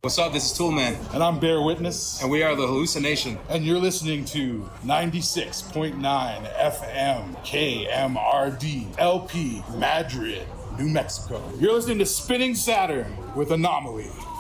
What's up? This is Toolman. And I'm Bear Witness. And we are The Hallucination. And you're listening to 96.9 FM KMRD LP Madrid, New Mexico. You're listening to Spinning Saturn with Anomaly.